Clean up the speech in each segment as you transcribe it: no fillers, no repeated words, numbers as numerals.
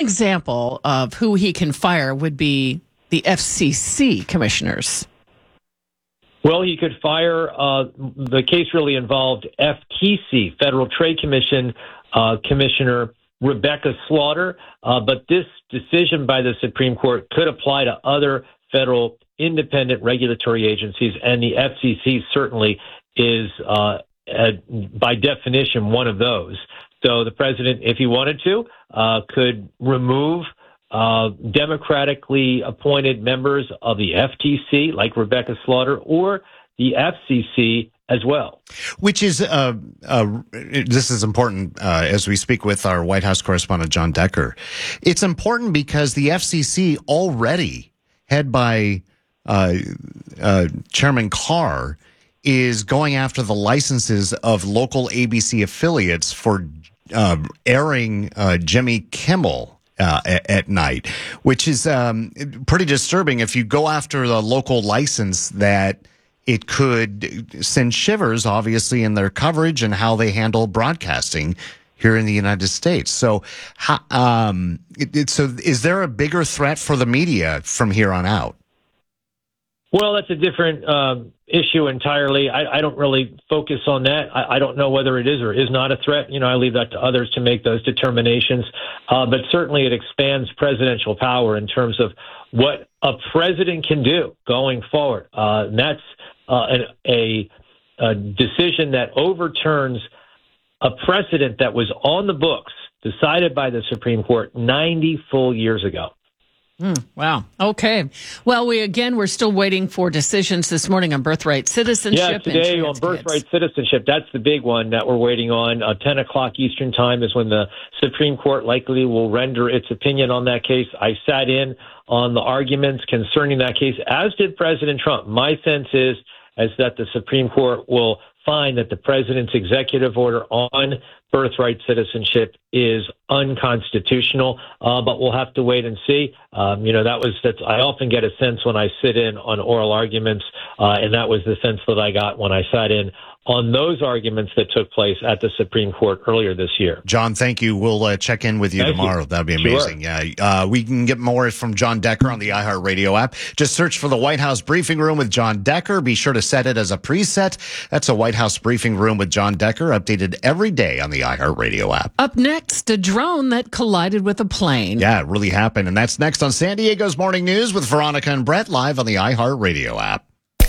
example of who he can fire would be the FCC commissioners. Well, he could fire, the case really involved FTC, Federal Trade Commission Commissioner Rebecca Slaughter, but this decision by the Supreme Court could apply to other federal independent regulatory agencies, and the FCC certainly is, by definition, one of those. So the president, if he wanted to, could remove democratically appointed members of the FTC, like Rebecca Slaughter, or the FCC as well. Which is, this is important as we speak with our White House correspondent, John Decker. It's important because the FCC already, head by Chairman Carr, is going after the licenses of local ABC affiliates for airing Jimmy Kimmel at night, which is pretty disturbing. If you go after the local license, that it could send shivers, obviously, in their coverage and how they handle broadcasting here in the United States. So, so is there a bigger threat for the media from here on out? Well, that's a different issue entirely. I don't really focus on that. I don't know whether it is or is not a threat. I leave that to others to make those determinations. But certainly it expands presidential power in terms of what a president can do going forward. And that's a decision that overturns a precedent that was on the books, decided by the Supreme Court 90 full years ago. Wow. Okay. Well, we're still waiting for decisions this morning on birthright citizenship. Yeah, today on birthright citizenship, that's the big one that we're waiting on. 10 o'clock Eastern time is when the Supreme Court likely will render its opinion on that case. I sat in on the arguments concerning that case, as did President Trump. My sense is that the Supreme Court will find that the president's executive order on birthright citizenship is unconstitutional, but we'll have to wait and see. I often get a sense when I sit in on oral arguments, and that was the sense that I got when I sat in on those arguments that took place at the Supreme Court earlier this year. John, thank you. We'll check in with you tomorrow. That'd be amazing. Sure. Yeah, we can get more from John Decker on the iHeartRadio app. Just search for the White House Briefing Room with John Decker. Be sure to set it as a preset. That's a White House Briefing Room with John Decker, updated every day on the iHeartRadio app. Up next, a drone that collided with a plane. Yeah, it really happened. And that's next on San Diego's Morning News with Veronica and Brett, live on the iHeartRadio app.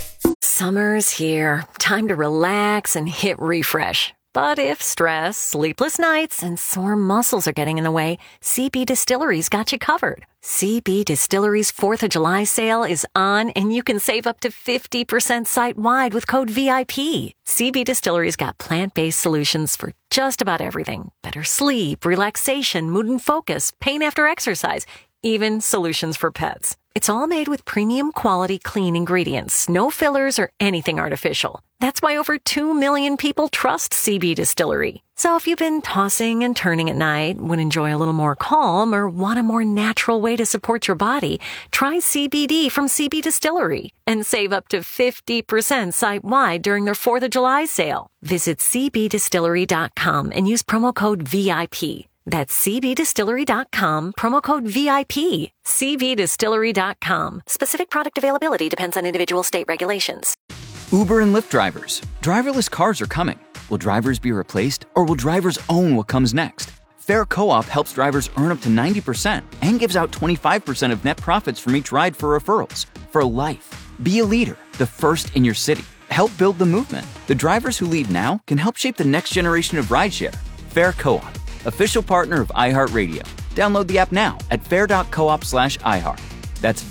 Summer's here. Time to relax and hit refresh. But if stress, sleepless nights, and sore muscles are getting in the way, CB Distillery's got you covered. CB Distillery's 4th of July sale is on, and you can save up to 50% site-wide with code VIP. CB Distillery's got plant-based solutions for just about everything. Better sleep, relaxation, mood and focus, pain after exercise, even solutions for pets. It's all made with premium quality clean ingredients, no fillers or anything artificial. That's why over 2 million people trust CB Distillery. So if you've been tossing and turning at night, would enjoy a little more calm, or want a more natural way to support your body, try CBD from CB Distillery and save up to 50% site-wide during their 4th of July sale. Visit cbdistillery.com and use promo code VIP. That's cbdistillery.com, promo code VIP. cbdistillery.com. Specific product availability depends on individual state regulations. Uber and Lyft drivers. Driverless cars are coming. Will drivers be replaced, or will drivers own what comes next? Fair Co-op helps drivers earn up to 90% and gives out 25% of net profits from each ride for referrals. For life. Be a leader, the first in your city. Help build the movement. The drivers who lead now can help shape the next generation of rideshare. Fair Co-op. Official partner of iHeartRadio. Download the app now at fair.coop/iHeart. That's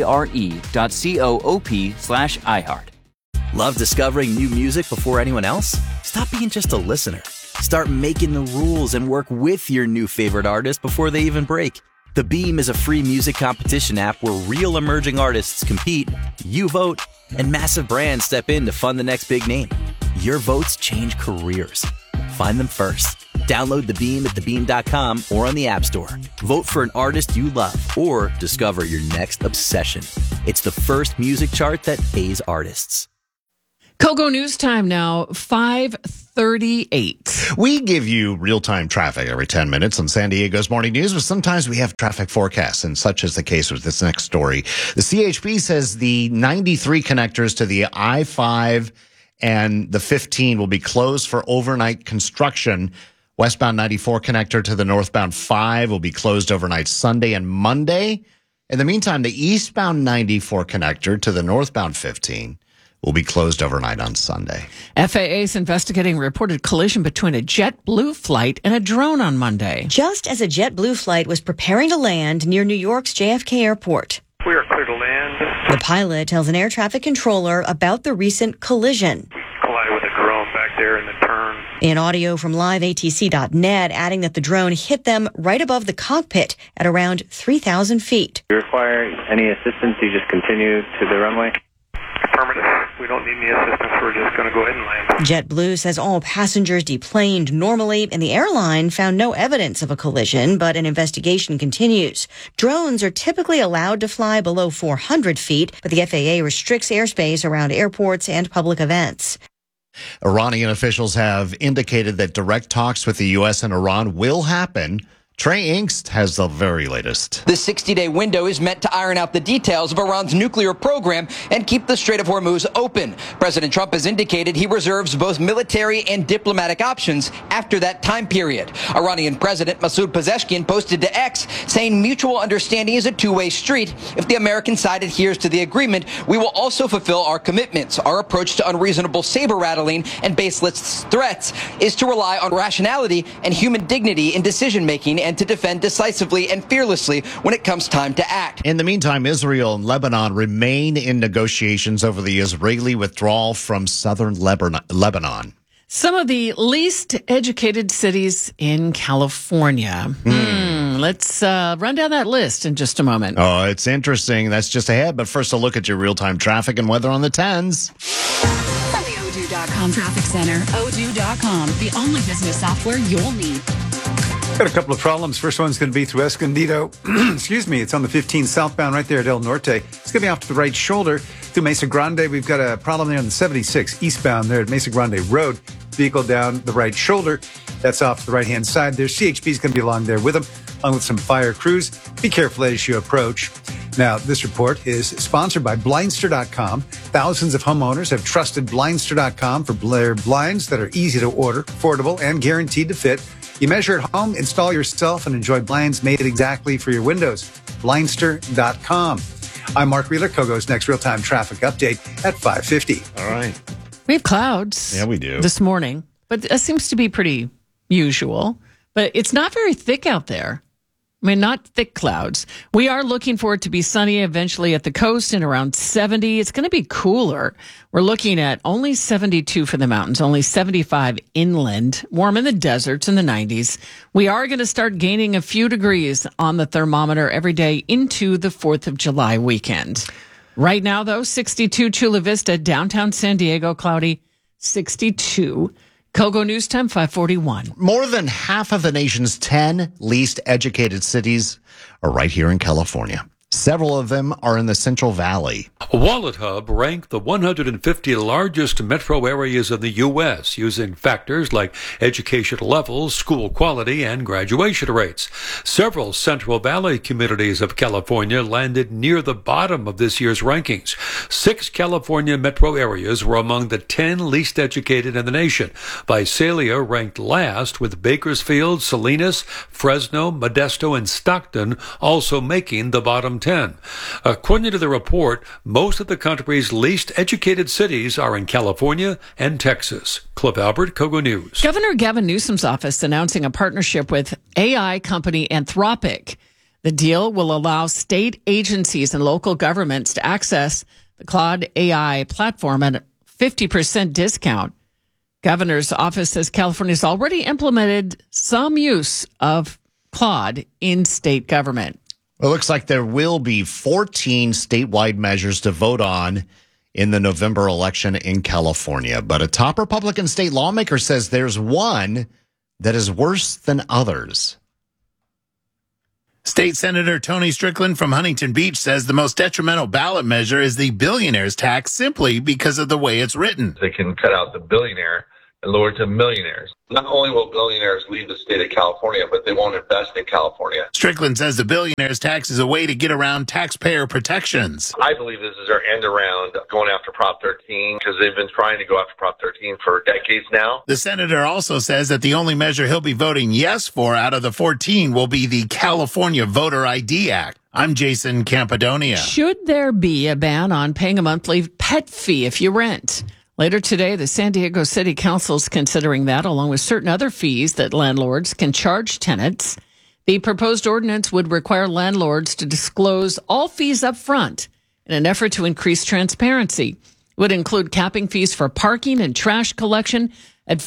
FARE.coop/iHeart. Love discovering new music before anyone else? Stop being just a listener. Start making the rules and work with your new favorite artist before they even break. The Beam is a free music competition app where real emerging artists compete, you vote, and massive brands step in to fund the next big name. Your votes change careers. Find them first. Download The Beam at thebeam.com or on the App Store. Vote for an artist you love or discover your next obsession. It's the first music chart that pays artists. Kogo News Time now, 5:38. We give you real-time traffic every 10 minutes on San Diego's Morning News, but sometimes we have traffic forecasts, and such is the case with this next story. The CHP says the 93 connectors to the I-5 and the 15 will be closed for overnight construction. Westbound 94 connector to the northbound 5 will be closed overnight Sunday and Monday. In the meantime, the eastbound 94 connector to the northbound 15 will be closed overnight on Sunday. FAA is investigating a reported collision between a JetBlue flight and a drone on Monday. Just as a JetBlue flight was preparing to land near New York's JFK Airport. We are clear to land. The pilot tells an air traffic controller about the recent collision. We collided with a drone back there in the turn. In audio from liveatc.net, adding that the drone hit them right above the cockpit at around 3,000 feet. If you require any assistance, you just continue to the runway. Affirmative. We don't need any assistance. We're just going to go ahead and land. JetBlue says all passengers deplaned normally, and the airline found no evidence of a collision, but an investigation continues. Drones are typically allowed to fly below 400 feet, but the FAA restricts airspace around airports and public events. Iranian officials have indicated that direct talks with the U.S. and Iran will happen. Trey Inkst has the very latest. The 60-day window is meant to iron out the details of Iran's nuclear program and keep the Strait of Hormuz open. President Trump has indicated he reserves both military and diplomatic options after that time period. Iranian President Masoud Pezeshkian posted to X saying mutual understanding is a two-way street. If the American side adheres to the agreement, we will also fulfill our commitments. Our approach to unreasonable saber-rattling and baseless threats is to rely on rationality and human dignity in decision-making and to defend decisively and fearlessly when it comes time to act. In the meantime, Israel and Lebanon remain in negotiations over the Israeli withdrawal from southern Lebanon. Some of the least educated cities in California. Let's run down that list in just a moment. Oh, it's interesting. That's just ahead. But first, a look at your real-time traffic and weather on the 10s. From the Odoo.com Traffic Center, Odoo.com, the only business software you'll need. Got a couple of problems. First one's going to be through Escondido. Excuse me. It's on the 15 southbound right there at El Norte. It's going to be off to the right shoulder. Through Mesa Grande, we've got a problem there on the 76 eastbound there at Mesa Grande Road. Vehicle down the right shoulder. That's off to the right-hand side there. CHP is going to be along there with them, along with some fire crews. Be careful as you approach. Now, this report is sponsored by Blindster.com. Thousands of homeowners have trusted Blindster.com for their blinds that are easy to order, affordable, and guaranteed to fit. You measure at home, install yourself, and enjoy blinds made exactly for your windows. Blindster.com. I'm Mark Wheeler. Kogo's next real-time traffic update at 5:50. All right. We have clouds. Yeah, we do. This morning, but it seems to be pretty usual. But it's not very thick out there. I mean, not thick clouds. We are looking for it to be sunny eventually at the coast and around 70. It's going to be cooler. We're looking at only 72 for the mountains, only 75 inland, warm in the deserts in the 90s. We are going to start gaining a few degrees on the thermometer every day into the 4th of July weekend. Right now, though, 62 Chula Vista, downtown San Diego, cloudy, 62. Kogo News Time, 541. More than half of the nation's 10 least educated cities are right here in California. Several of them are in the Central Valley. Wallet Hub ranked the 150 largest metro areas in the U.S. using factors like educational levels, school quality, and graduation rates. Several Central Valley communities of California landed near the bottom of this year's rankings. 6 California metro areas were among the 10 least educated in the nation. Visalia ranked last, with Bakersfield, Salinas, Fresno, Modesto, and Stockton also making the bottom 10. According to the report, most of the country's least educated cities are in California and Texas. Cliff Albert, Kogo News. Governor Gavin Newsom's office announcing a partnership with AI company Anthropic. The deal will allow state agencies and local governments to access the Claude AI platform at a 50% discount. Governor's office says California's already implemented some use of Claude in state government. It looks like there will be 14 statewide measures to vote on in the November election in California. But a top Republican state lawmaker says there's one that is worse than others. State Senator Tony Strickland from Huntington Beach says the most detrimental ballot measure is the billionaire's tax simply because of the way it's written. They can cut out the billionaire and lower it to millionaires. Not only will billionaires leave the state of California, but they won't invest in California. Strickland says the billionaire's tax is a way to get around taxpayer protections. I believe this is our end around going after Prop 13 because they've been trying to go after Prop 13 for decades now. The senator also says that the only measure he'll be voting yes for out of the 14 will be the California Voter ID Act. I'm Jason Campadonia. Should there be a ban on paying a monthly pet fee if you rent? Later today, the San Diego City Council is considering that, along with certain other fees that landlords can charge tenants. The proposed ordinance would require landlords to disclose all fees up front in an effort to increase transparency. It would include capping fees for parking and trash collection at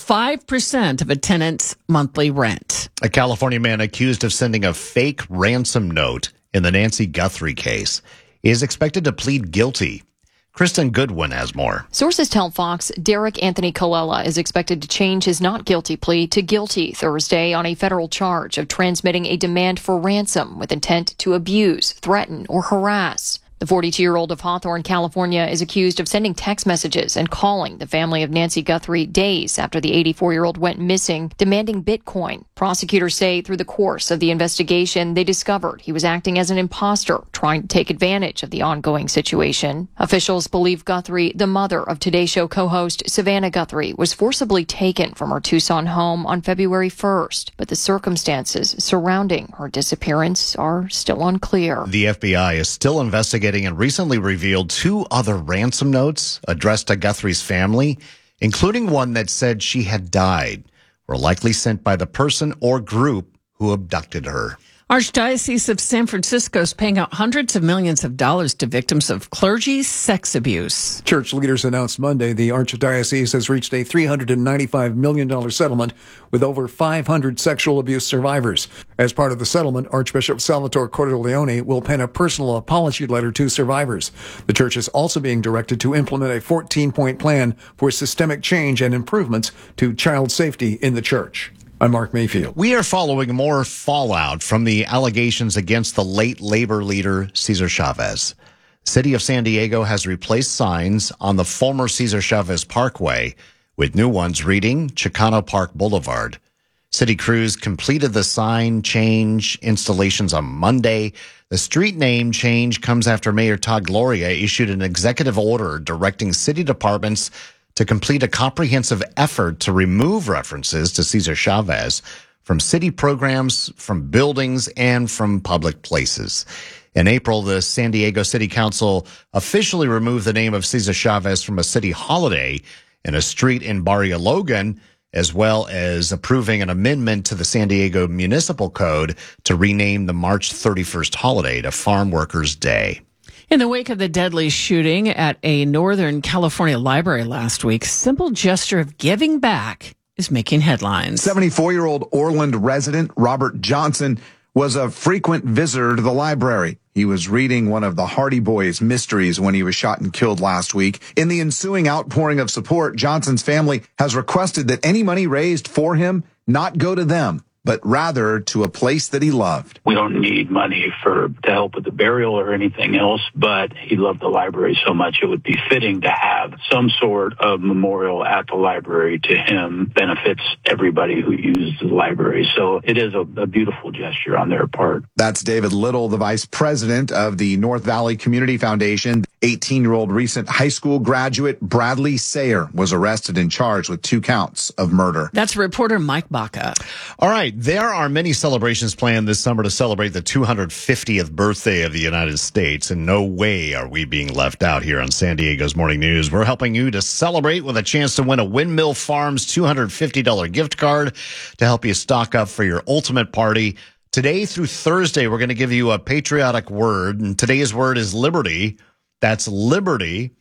5% of a tenant's monthly rent. A California man accused of sending a fake ransom note in the Nancy Guthrie case is expected to plead guilty. Kristen Goodwin has more. Sources tell Fox Derek Anthony Colella is expected to change his not guilty plea to guilty Thursday on a federal charge of transmitting a demand for ransom with intent to abuse, threaten, or harass. The 42-year-old of Hawthorne, California, is accused of sending text messages and calling the family of Nancy Guthrie days after the 84-year-old went missing, demanding Bitcoin. Prosecutors say through the course of the investigation, they discovered he was acting as an imposter, trying to take advantage of the ongoing situation. Officials believe Guthrie, the mother of Today Show co-host Savannah Guthrie, was forcibly taken from her Tucson home on February 1st, but the circumstances surrounding her disappearance are still unclear. The FBI is still investigating and recently revealed 2 other ransom notes addressed to Guthrie's family, including one that said she had died, were likely sent by the person or group who abducted her. Archdiocese of San Francisco is paying out hundreds of millions of dollars to victims of clergy sex abuse. Church leaders announced Monday the Archdiocese has reached a $395 million settlement with over 500 sexual abuse survivors. As part of the settlement, Archbishop Salvatore Cordileone will pen a personal apology letter to survivors. The church is also being directed to implement a 14-point plan for systemic change and improvements to child safety in the church. I'm Mark Mayfield. We are following more fallout from the allegations against the late labor leader, Cesar Chavez. City of San Diego has replaced signs on the former Cesar Chavez Parkway with new ones reading Chicano Park Boulevard. City crews completed the sign change installations on Monday. The street name change comes after Mayor Todd Gloria issued an executive order directing city departments to complete a comprehensive effort to remove references to Cesar Chavez from city programs, from buildings, and from public places. In April, the San Diego City Council officially removed the name of Cesar Chavez from a city holiday in a street in Barrio Logan, as well as approving an amendment to the San Diego Municipal Code to rename the March 31st holiday to Farm Workers' Day. In the wake of the deadly shooting at a Northern California library last week, simple gesture of giving back is making headlines. 74-year-old Orland resident Robert Johnson was a frequent visitor to the library. He was reading one of the Hardy Boys mysteries when he was shot and killed last week. In the ensuing outpouring of support, Johnson's family has requested that any money raised for him not go to them, but rather to a place that he loved. We don't need money to help with the burial or anything else, but he loved the library so much it would be fitting to have some sort of memorial at the library to him. Benefits everybody who uses the library. So it is a beautiful gesture on their part. That's David Little, the vice president of the North Valley Community Foundation. 18-year-old recent high school graduate Bradley Sayer was arrested and charged with 2 counts of murder. That's reporter Mike Baca. All right. There are many celebrations planned this summer to celebrate the 250th birthday of the United States, and no way are we being left out here on San Diego's Morning News. We're helping you to celebrate with a chance to win a Windmill Farms $250 gift card to help you stock up for your ultimate party. Today through Thursday, we're going to give you a patriotic word, and today's word is liberty. That's liberty.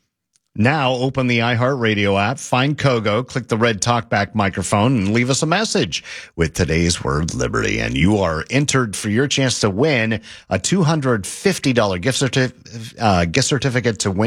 Now open the iHeartRadio app, find Kogo, click the red talkback microphone, and leave us a message with today's word liberty. And you are entered for your chance to win a $250 gift certificate to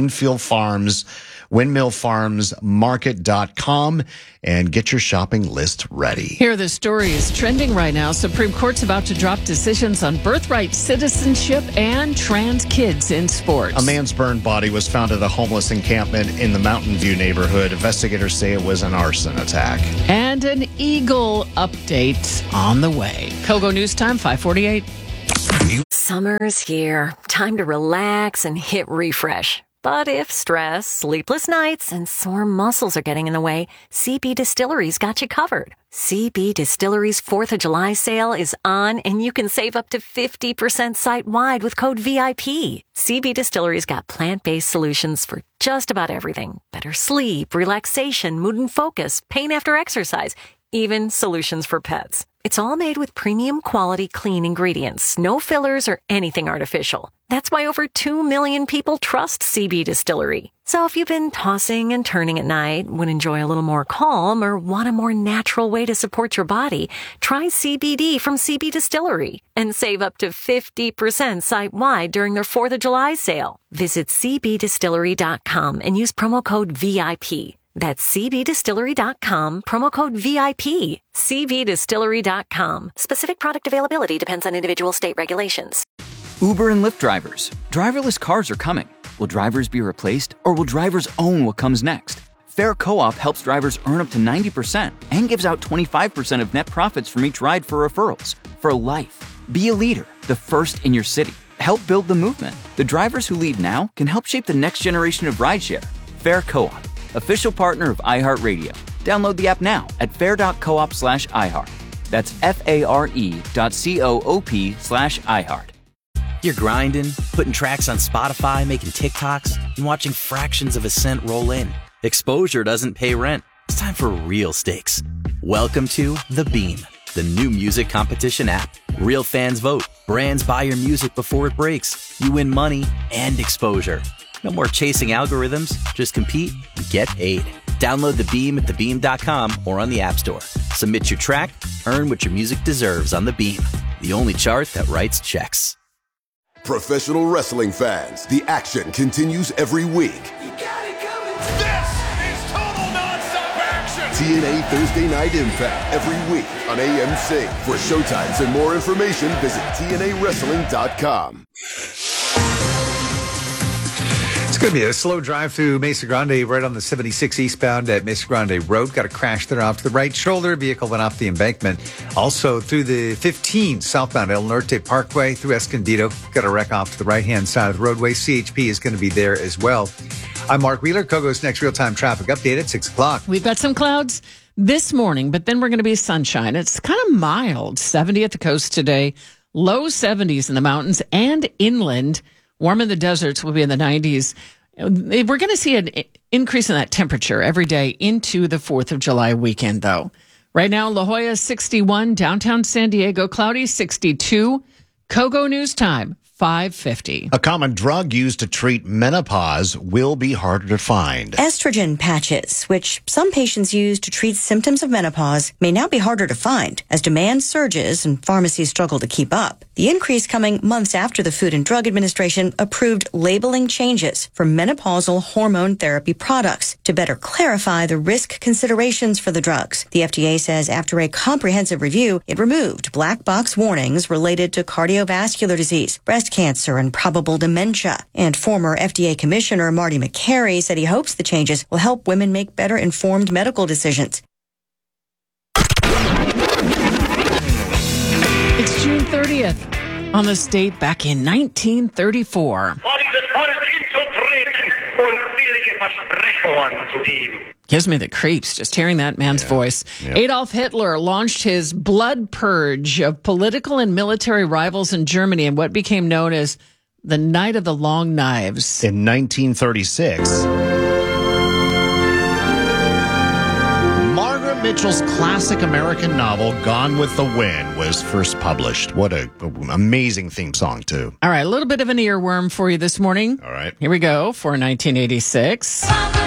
windmillfarmsmarket.com, and get your shopping list ready. Here, the story is trending right now. Supreme Court's about to drop decisions on birthright citizenship and trans kids in sports. A man's burned body was found at a homeless encampment in the Mountain View neighborhood. Investigators say it was an arson attack. And an Eagle update on the way. Kogo News Time, 5:48. Summer's here. Time to relax and hit refresh. But if stress, sleepless nights, and sore muscles are getting in the way, CB Distillery's got you covered. CB Distillery's 4th of July sale is on, and you can save up to 50% site-wide with code VIP. CB Distillery's got plant-based solutions for just about everything. Better sleep, relaxation, mood and focus, pain after exercise, even solutions for pets. It's all made with premium quality clean ingredients, no fillers or anything artificial. That's why over 2 million people trust CB Distillery. So if you've been tossing and turning at night, would enjoy a little more calm, or want a more natural way to support your body, try CBD from CB Distillery and save up to 50% site-wide during their 4th of July sale. Visit cbdistillery.com and use promo code VIP. That's cbdistillery.com, promo code VIP. cbdistillery.com. Specific product availability depends on individual state regulations. Uber and Lyft drivers. Driverless cars are coming. Will drivers be replaced, or will drivers own what comes next? Fair Co-op helps drivers earn up to 90% and gives out 25% of net profits from each ride for referrals. For life. Be a leader, the first in your city. Help build the movement. The drivers who lead now can help shape the next generation of rideshare. Fair Co-op. Official partner of iHeartRadio. Download the app now at fair.coop/iHeart. That's FARE.coop/iHeart. You're grinding, putting tracks on Spotify, making TikToks, and watching fractions of a cent roll in. Exposure doesn't pay rent. It's time for real stakes. Welcome to The Beam, the new music competition app. Real fans vote. Brands buy your music before it breaks. You win money and exposure. No more chasing algorithms. Just compete and get paid. Download The Beam at thebeam.com or on the App Store. Submit your track, earn what your music deserves on The Beam, the only chart that writes checks. Professional wrestling fans, the action continues every week. This is total nonstop action! TNA Thursday Night Impact every week on AMC. For showtimes and more information, visit TNAWrestling.com. It's going to be a slow drive through Mesa Grande right on the 76 eastbound at Mesa Grande Road. Got a crash there off to the right shoulder. Vehicle went off the embankment. Also through the 15 southbound El Norte Parkway through Escondido. Got a wreck off to the right-hand side of the roadway. CHP is going to be there as well. I'm Mark Wheeler. Kogo's next real-time traffic update at 6 o'clock. We've got some clouds this morning, but then we're going to be sunshine. It's kind of mild. 70 at the coast today. Low 70s in the mountains and inland. Warm in the deserts will be in the 90s. We're going to see an increase in that temperature every day into the 4th of July weekend, though. Right now, La Jolla 61, downtown San Diego, cloudy 62. Kogo News Time, 5:50. A common drug used to treat menopause will be harder to find. Estrogen patches, which some patients use to treat symptoms of menopause, may now be harder to find as demand surges and pharmacies struggle to keep up. The increase coming months after the Food and Drug Administration approved labeling changes for menopausal hormone therapy products to better clarify the risk considerations for the drugs. The FDA says after a comprehensive review, it removed black box warnings related to cardiovascular disease, breast cancer, and probable dementia. And former FDA Commissioner Marty McCary said he hopes the changes will help women make better informed medical decisions. It's June 30th on this date back in 1934. Gives me the creeps just hearing that man's voice. Yep. Adolf Hitler launched his blood purge of political and military rivals in Germany in what became known as the Night of the Long Knives. In 1936, Margaret Mitchell's classic American novel, Gone with the Wind, was first published. What an amazing theme song, too. All right, a little bit of an earworm for you this morning. All right. Here we go for 1986.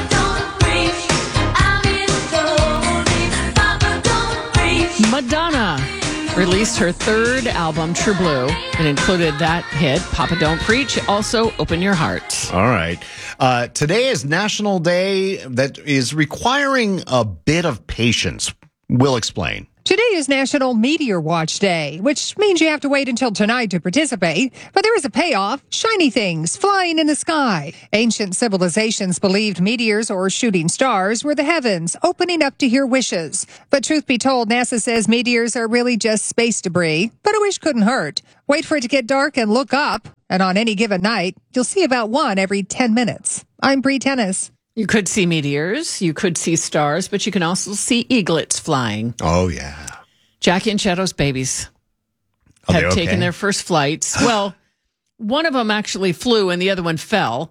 Madonna released her third album, True Blue, and included that hit, Papa Don't Preach, also Open Your Heart. All right. Today is National Day that is requiring a bit of patience. We'll explain. Today is National Meteor Watch Day, which means you have to wait until tonight to participate. But there is a payoff: shiny things flying in the sky. Ancient civilizations believed meteors or shooting stars were the heavens, opening up to hear wishes. But truth be told, NASA says meteors are really just space debris. But a wish couldn't hurt. Wait for it to get dark and look up. And on any given night, you'll see about one every 10 minutes. I'm Bree Tennis. You could see meteors, you could see stars, but you can also see eaglets flying. Oh, yeah. Jackie and Shadow's babies have taken their first flights. Well, one of them actually flew and the other one fell.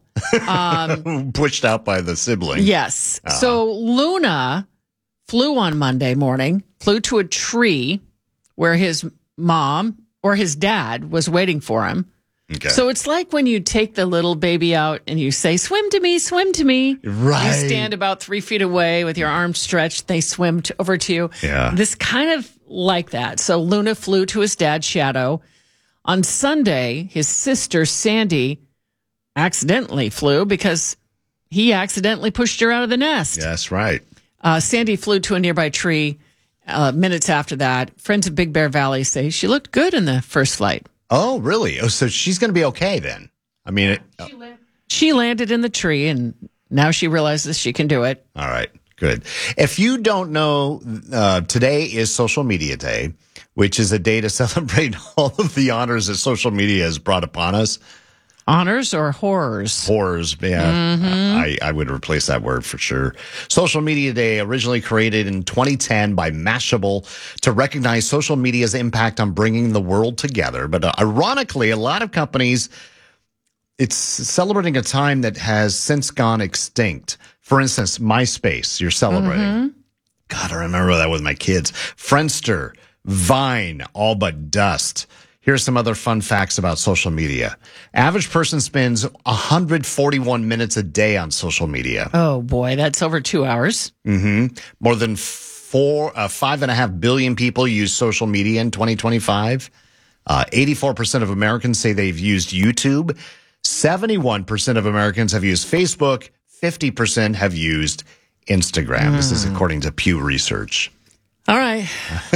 Pushed out by the sibling. Yes. So Luna flew on Monday morning, flew to a tree where his mom or his dad was waiting for him. Okay. So it's like when you take the little baby out and you say, swim to me, swim to me. Right. You stand about 3 feet away with your arms stretched. They swim over to you. Yeah. This kind of like that. So Luna flew to his dad, Shadow. On Sunday, his sister, Sandy, accidentally flew because he accidentally pushed her out of the nest. Yes, right. Sandy flew to a nearby tree minutes after that. Friends of Big Bear Valley say she looked good in the first flight. Oh, really? Oh, so she's going to be okay then. I mean, she landed in the tree, and now she realizes she can do it. All right, good. If you don't know, today is Social Media Day, which is a day to celebrate all of the honors that social media has brought upon us. Honors or horrors? Horrors, yeah. Mm-hmm. I would replace that word for sure. Social Media Day, originally created in 2010 by Mashable to recognize social media's impact on bringing the world together. But ironically, a lot of companies, it's celebrating a time that has since gone extinct. For instance, MySpace, you're celebrating. Mm-hmm. God, I remember that with my kids. Friendster, Vine, all but dust. Here's some other fun facts about social media. Average person spends 141 minutes a day on social media. Oh, boy, that's over 2 hours. Mm-hmm. More than 5.5 billion people use social media in 2025. 84% of Americans say they've used YouTube. 71% of Americans have used Facebook. 50% have used Instagram. This is according to Pew Research. All right.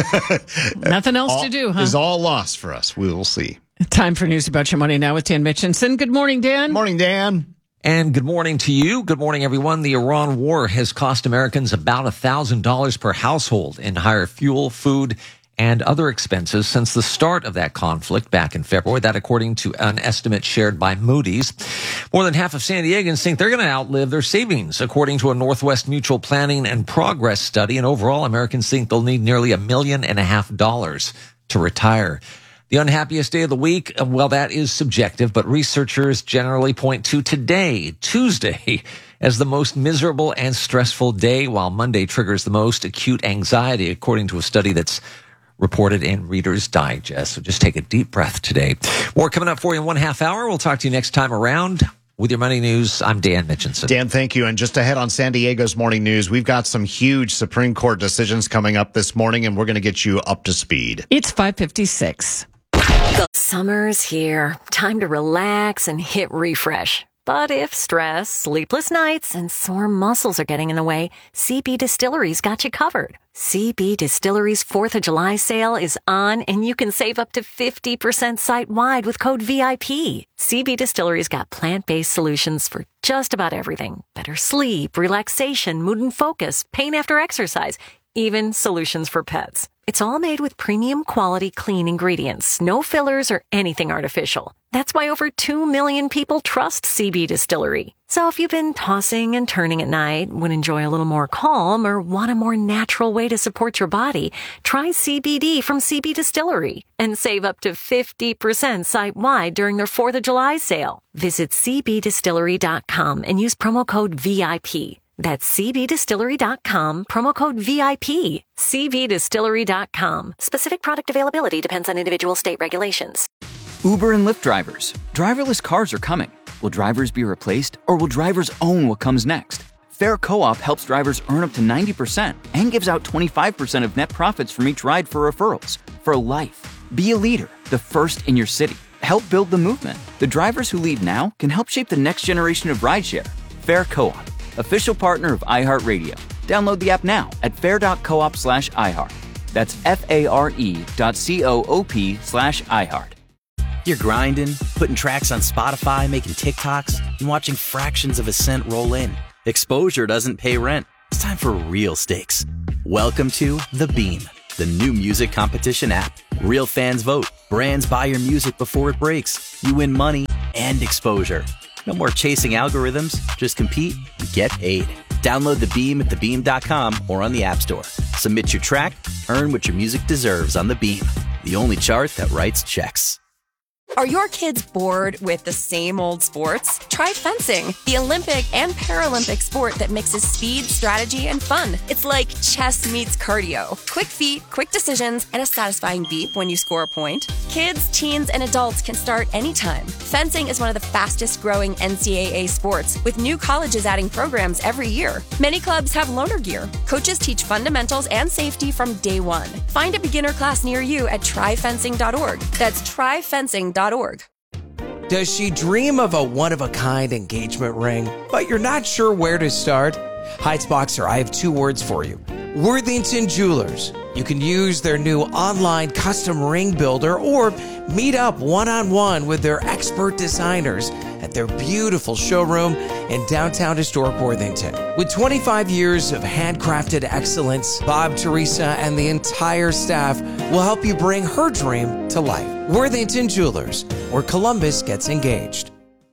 Nothing else to do, huh? Is all lost for us. We will see. Time for News About Your Money now with Dan Mitchinson. Good morning, Dan. Morning, Dan. And good morning to you. Good morning, everyone. The Iran war has cost Americans about $1,000 per household in higher fuel, food, and other expenses since the start of that conflict back in February. That according to an estimate shared by Moody's. More than half of San Diegans think they're going to outlive their savings, according to a Northwest Mutual Planning and Progress study. And overall, Americans think they'll need nearly $1.5 million to retire. The unhappiest day of the week, well, that is subjective, but researchers generally point to today, Tuesday, as the most miserable and stressful day, while Monday triggers the most acute anxiety, according to a study that's reported in Reader's Digest. So just take a deep breath today. More coming up for you in 1/2 hour. We'll talk to you next time around. With your money news, I'm Dan Mitchinson. Dan, thank you. And just ahead on San Diego's Morning News, we've got some huge Supreme Court decisions coming up this morning, and we're going to get you up to speed. It's 5:56. Summer's here. Time to relax and hit refresh. But if stress, sleepless nights, and sore muscles are getting in the way, CB Distillery's got you covered. CB Distillery's 4th of July sale is on, and you can save up to 50% site-wide with code VIP. CB Distillery's got plant-based solutions for just about everything. Better sleep, relaxation, mood and focus, pain after exercise, even solutions for pets. It's all made with premium quality clean ingredients, no fillers or anything artificial. That's why over 2 million people trust CB Distillery. So if you've been tossing and turning at night, would enjoy a little more calm, or want a more natural way to support your body, try CBD from CB Distillery and save up to 50% site-wide during their 4th of July sale. Visit cbdistillery.com and use promo code VIP. That's cbdistillery.com, promo code VIP. cbdistillery.com. Specific product availability depends on individual state regulations. Uber and Lyft drivers. Driverless cars are coming. Will drivers be replaced, or will drivers own what comes next? Fair Co-op helps drivers earn up to 90% and gives out 25% of net profits from each ride for referrals. For life. Be a leader, the first in your city. Help build the movement. The drivers who lead now can help shape the next generation of rideshare. Fair Co-op, official partner of iHeartRadio. Download the app now at fair.coop/iHeart. That's FARE.coop/iHeart. You're grinding, putting tracks on Spotify, making TikToks, and watching fractions of a cent roll in. Exposure doesn't pay rent. It's time for real stakes. Welcome to The Beam, the new music competition app. Real fans vote. Brands buy your music before it breaks. You win money and exposure. No more chasing algorithms. Just compete and get paid. Download The Beam at thebeam.com or on the App Store. Submit your track, earn what your music deserves on The Beam, the only chart that writes checks. Are your kids bored with the same old sports? Try fencing, the Olympic and Paralympic sport that mixes speed, strategy, and fun. It's like chess meets cardio. Quick feet, quick decisions, and a satisfying beep when you score a point. Kids, teens, and adults can start anytime. Fencing is one of the fastest growing NCAA sports, with new colleges adding programs every year. Many clubs have loaner gear. Coaches teach fundamentals and safety from day one. Find a beginner class near you at tryfencing.org. That's tryfencing.org. Does she dream of a one-of-a-kind engagement ring, but you're not sure where to start? Heights Boxer, I have two words for you. Worthington Jewelers. You can use their new online custom ring builder or meet up one-on-one with their expert designers at their beautiful showroom in downtown historic Worthington. With 25 years of handcrafted excellence, Bob, Teresa, and the entire staff will help you bring her dream to life. Worthington Jewelers, where Columbus gets engaged.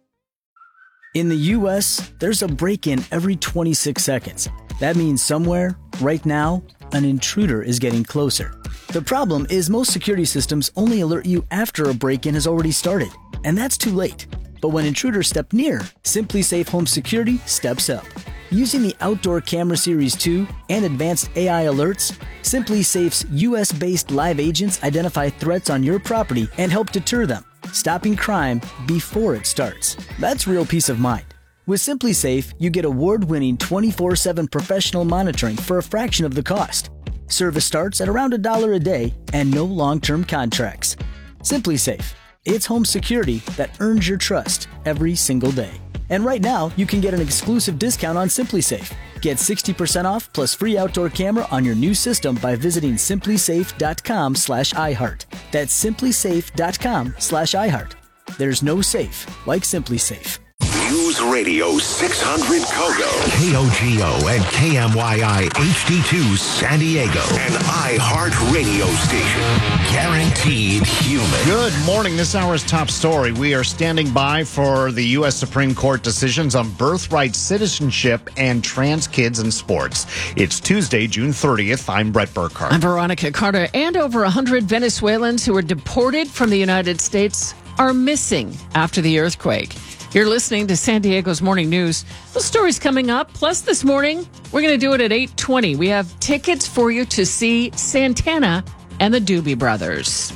In the U.S., there's a break-in every 26 seconds. That means somewhere, right now, an intruder is getting closer. The problem is most security systems only alert you after a break-in has already started, and that's too late. But when intruders step near, SimpliSafe Home Security steps up. Using the Outdoor Camera Series 2 and advanced AI alerts, SimpliSafe's US-based live agents identify threats on your property and help deter them, stopping crime before it starts. That's real peace of mind. With SimpliSafe, you get award-winning 24/7 professional monitoring for a fraction of the cost. Service starts at around $1 a day and no long-term contracts. SimpliSafe. It's home security that earns your trust every single day. And right now, you can get an exclusive discount on SimpliSafe. Get 60% off plus free outdoor camera on your new system by visiting simplisafe.com/iHeart. That's simplisafe.com/iHeart. There's no safe like SimpliSafe. News Radio 600 Kogo, KOGO and KMYI HD2 San Diego, an iHeart radio station. Guaranteed human. Good morning. This hour's top story. We are standing by for the U.S. Supreme Court decisions on birthright citizenship and trans kids in sports. It's Tuesday, June 30th. I'm Brett Burkhardt. I'm Veronica Carter. And over 100 Venezuelans who were deported from the United States are missing after the earthquake. You're listening to San Diego's Morning News. The story's coming up. Plus, this morning, we're going to do it at 8:20. We have tickets for you to see Santana and the Doobie Brothers.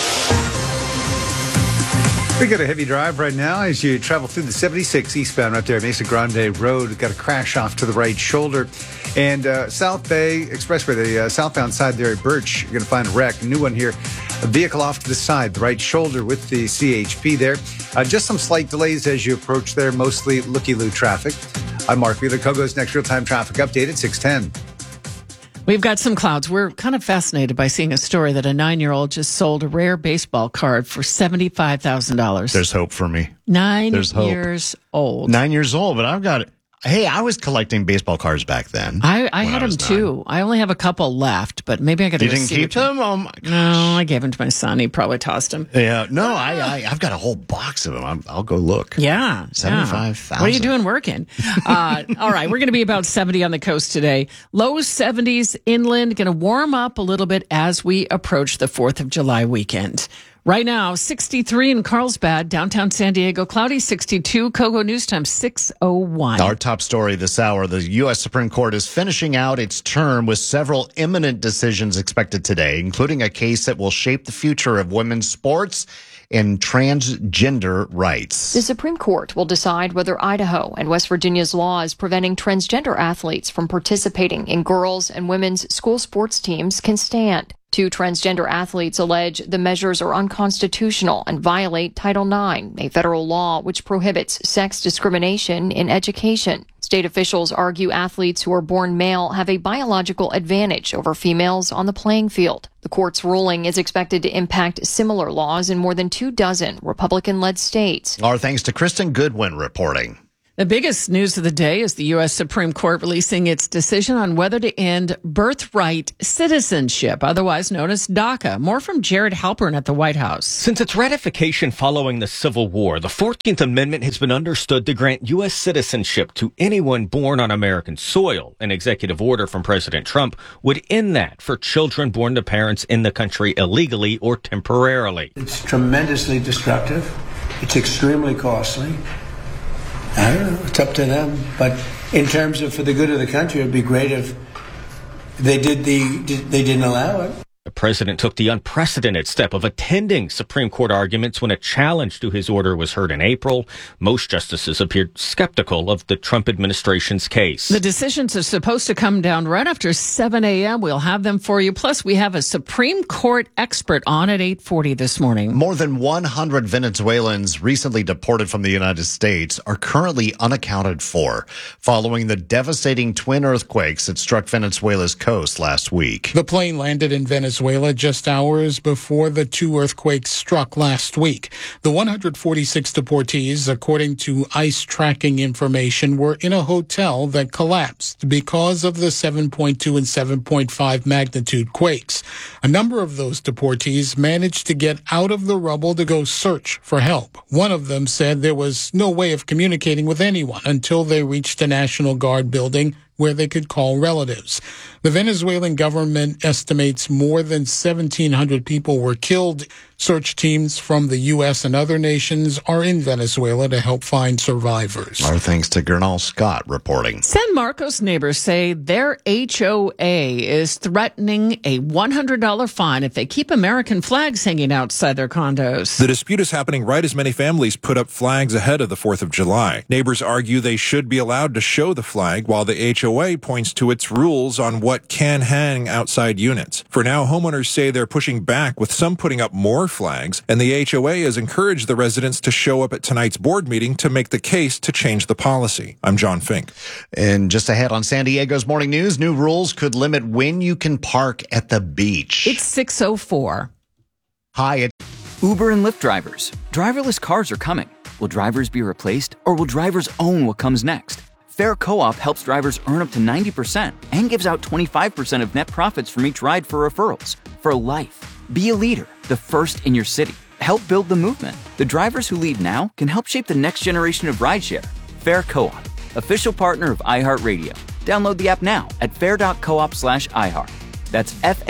We got a heavy drive right now as you travel through the 76 eastbound right there, Mesa Grande Road. We've got a crash off to the right shoulder. And South Bay Expressway, the southbound side there at Birch, you're going to find a wreck. A new one here. A vehicle off to the side, the right shoulder with the CHP there. Just some slight delays as you approach there, mostly looky-loo traffic. I'm Mark Wheeler. Kogo's next real-time traffic update at 6:10. We've got some clouds. We're kind of fascinated by seeing a story that a 9-year-old just sold a rare baseball card for $75,000. There's hope for me. 9 years old. 9 years old, but I've got it. Hey, I was collecting baseball cards back then. I had them too. I only have a couple left, but maybe I got to. You didn't keep them? Oh my gosh. No, I gave them to my son. He probably tossed them. Yeah, no, I've got a whole box of them. I'll go look. Yeah, 75,000. What are you doing working? All right, we're going to be about 70 on the coast today. Low 70s inland. Going to warm up a little bit as we approach the 4th of July weekend. Right now, 63 in Carlsbad, downtown San Diego, cloudy 62. Kogo News Time 6:01. Our top story this hour, the U.S. Supreme Court is finishing out its term with several imminent decisions expected today, including a case that will shape the future of women's sports and transgender rights. The Supreme Court will decide whether Idaho and West Virginia's laws preventing transgender athletes from participating in girls' and women's school sports teams can stand. 2 transgender athletes allege the measures are unconstitutional and violate Title IX, a federal law which prohibits sex discrimination in education. State officials argue athletes who are born male have a biological advantage over females on the playing field. The court's ruling is expected to impact similar laws in more than 24 Republican-led states. Our thanks to Kristen Goodwin reporting. The biggest news of the day is the U.S. Supreme Court releasing its decision on whether to end birthright citizenship, otherwise known as DACA. More from Jared Halpern at the White House. Since its ratification following the Civil War, the 14th Amendment has been understood to grant U.S. citizenship to anyone born on American soil. An executive order from President Trump would end that for children born to parents in the country illegally or temporarily. It's tremendously destructive. It's extremely costly. I don't know. It's up to them. But in terms of for the good of the country, it'd be great if they didn't allow it. The president took the unprecedented step of attending Supreme Court arguments when a challenge to his order was heard in April. Most justices appeared skeptical of the Trump administration's case. The decisions are supposed to come down right after 7 a.m. We'll have them for you. Plus, we have a Supreme Court expert on at 8:40 this morning. More than 100 Venezuelans recently deported from the United States are currently unaccounted for, following the devastating twin earthquakes that struck Venezuela's coast last week. The plane landed in Venezuela just hours before the 2 earthquakes struck last week. The 146 deportees, according to ICE tracking information, were in a hotel that collapsed because of the 7.2 and 7.5 magnitude quakes. A number of those deportees managed to get out of the rubble to go search for help. One of them said there was no way of communicating with anyone until they reached the National Guard building where they could call relatives. The Venezuelan government estimates more than 1,700 people were killed. Search teams from the U.S. and other nations are in Venezuela to help find survivors. Our thanks to Gernal Scott reporting. San Marcos neighbors say their HOA is threatening a $100 fine if they keep American flags hanging outside their condos. The dispute is happening right as many families put up flags ahead of the 4th of July. Neighbors argue they should be allowed to show the flag, while the HOA points to its rules on what can hang outside units. For now, homeowners say they're pushing back, with some putting up more flags, and the HOA has encouraged the residents to show up at tonight's board meeting to make the case to change the policy. I'm John Fink. And just ahead on San Diego's Morning News, new rules could limit when you can park at the beach. It's 6:04. Hi. Uber and Lyft drivers. Driverless cars are coming. Will drivers be replaced, or will drivers own what comes next? Fair Co-op helps drivers earn up to 90% and gives out 25% of net profits from each ride for referrals. For life. Be a leader, the first in your city. Help build the movement. The drivers who lead now can help shape the next generation of rideshare. Fair Co-op, official partner of iHeartRadio. Download the app now at fair.coop/iHeart. That's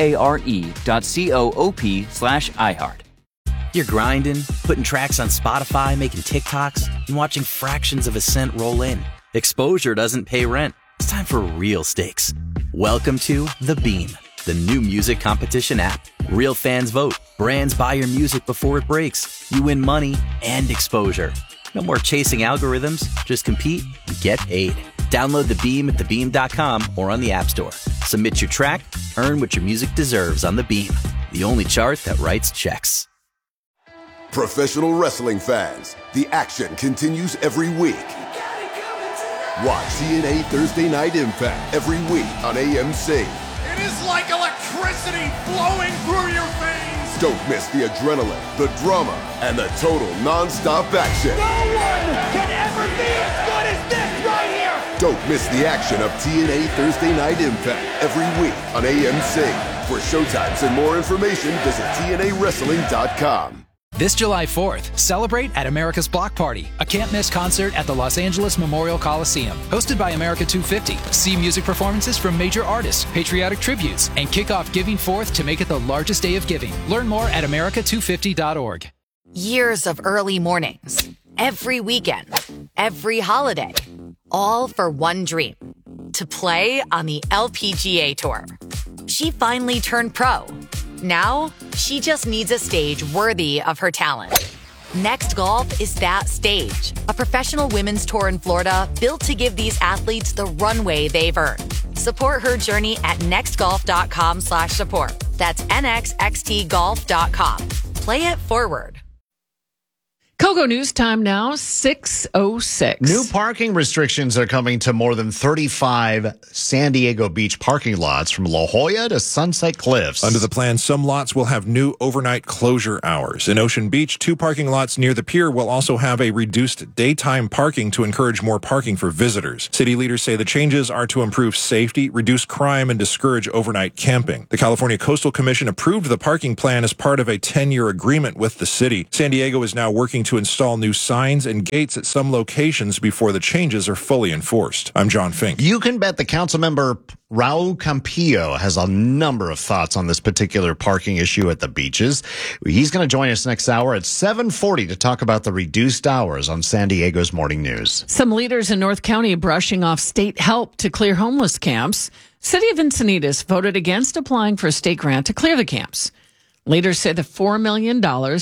FARE.coop/iHeart. You're grinding, putting tracks on Spotify, making TikToks, and watching fractions of a cent roll in. Exposure doesn't pay rent. It's time for real stakes. Welcome to The Beam, the new music competition app. Real fans vote. Brands buy your music before it breaks. You win money and exposure. No more chasing algorithms. Just compete and get paid. Download The Beam at thebeam.com or on the App Store. Submit your track, earn what your music deserves on The Beam, the only chart that writes checks. Professional wrestling fans, the action continues every week. Watch TNA Thursday Night Impact every week on AMC. It is like electricity flowing through your veins. Don't miss the adrenaline, the drama, and the total non-stop action. No one can ever be as good as this right here. Don't miss the action of TNA Thursday Night Impact every week on AMC. For showtimes and more information, visit TNAWrestling.com. This July 4th, celebrate at America's Block Party, a can't-miss concert at the Los Angeles Memorial Coliseum. Hosted by America 250, see music performances from major artists, patriotic tributes, and kick off Giving Forth to make it the largest day of giving. Learn more at america250.org. Years of early mornings, every weekend, every holiday, all for one dream, to play on the LPGA Tour. She finally turned pro. Now, she just needs a stage worthy of her talent. Next Golf is that stage. A professional women's tour in Florida built to give these athletes the runway they've earned. Support her journey at nextgolf.com/support. That's nxxtgolf.com. Play it forward. Kogo News time now, 6:06. New parking restrictions are coming to more than 35 San Diego Beach parking lots from La Jolla to Sunset Cliffs. Under the plan, some lots will have new overnight closure hours. In Ocean Beach, 2 parking lots near the pier will also have a reduced daytime parking to encourage more parking for visitors. City leaders say the changes are to improve safety, reduce crime, and discourage overnight camping. The California Coastal Commission approved the parking plan as part of a 10-year agreement with the city. San Diego is now working to install new signs and gates at some locations before the changes are fully enforced. I'm John Fink. You can bet the council member Raul Campillo has a number of thoughts on this particular parking issue at the beaches. He's going to join us next hour at 7:40 to talk about the reduced hours on San Diego's Morning News. Some leaders in North County brushing off state help to clear homeless camps. City of Encinitas voted against applying for a state grant to clear the camps. Leaders say the $4 million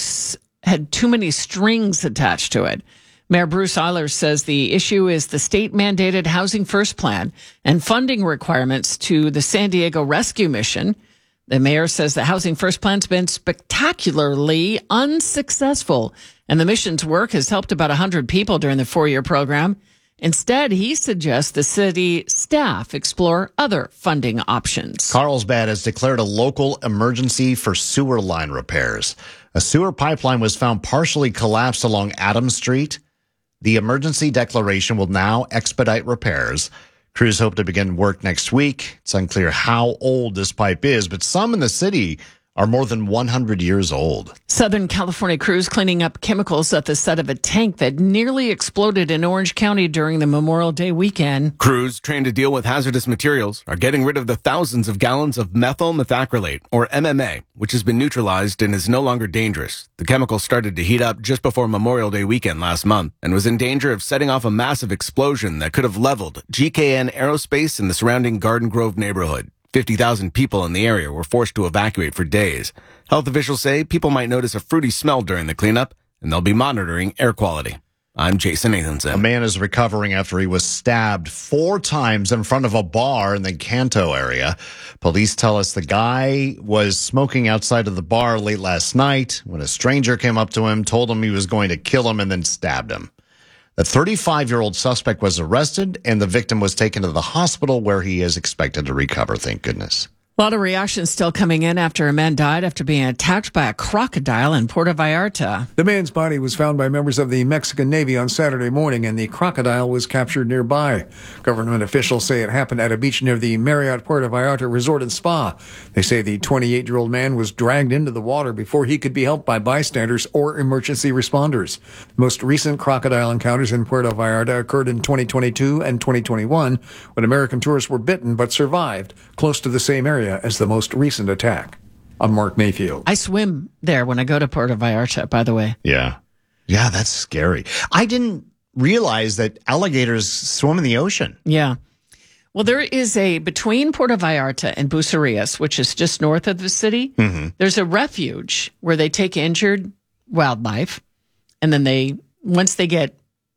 had too many strings attached to it. Mayor Bruce Eilers says the issue is the state-mandated Housing First plan and funding requirements to the San Diego Rescue Mission. The mayor says the Housing First plan's been spectacularly unsuccessful, and the mission's work has helped about 100 people during the 4-year program. Instead, he suggests the city staff explore other funding options. Carlsbad has declared a local emergency for sewer line repairs. A sewer pipeline was found partially collapsed along Adams Street. The emergency declaration will now expedite repairs. Crews hope to begin work next week. It's unclear how old this pipe is, but some in the city are more than 100 years old. Southern California crews cleaning up chemicals at the site of a tank that nearly exploded in Orange County during the Memorial Day weekend. Crews trained to deal with hazardous materials are getting rid of the thousands of gallons of methyl methacrylate, or MMA, which has been neutralized and is no longer dangerous. The chemical started to heat up just before Memorial Day weekend last month and was in danger of setting off a massive explosion that could have leveled GKN Aerospace in the surrounding Garden Grove neighborhood. 50,000 people in the area were forced to evacuate for days. Health officials say people might notice a fruity smell during the cleanup, and they'll be monitoring air quality. I'm Jason Nathanson. A man is recovering after he was stabbed 4 times in front of a bar in the Canto area. Police tell us the guy was smoking outside of the bar late last night when a stranger came up to him, told him he was going to kill him, and then stabbed him. The 35-year-old suspect was arrested, and the victim was taken to the hospital where he is expected to recover, thank goodness. A lot of reactions still coming in after a man died after being attacked by a crocodile in Puerto Vallarta. The man's body was found by members of the Mexican Navy on Saturday morning, and the crocodile was captured nearby. Government officials say it happened at a beach near the Marriott Puerto Vallarta Resort and Spa. They say the 28-year-old man was dragged into the water before he could be helped by bystanders or emergency responders. Most recent crocodile encounters in Puerto Vallarta occurred in 2022 and 2021 when American tourists were bitten but survived close to the same area as the most recent attack. I'm Mark Mayfield. I swim there when I go to Puerto Vallarta, by the way. Yeah. Yeah, that's scary. I didn't realize that alligators swim in the ocean. Yeah. Well, there is between Puerto Vallarta and Bucerias, which is just north of the city, there's a refuge where they take injured wildlife, and then once they get,